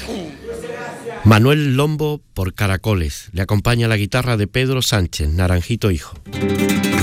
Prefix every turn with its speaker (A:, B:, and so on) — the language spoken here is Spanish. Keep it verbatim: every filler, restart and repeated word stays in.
A: Manuel Lombo por Caracoles. Le acompaña la guitarra de Pedro Sánchez, Naranjito hijo.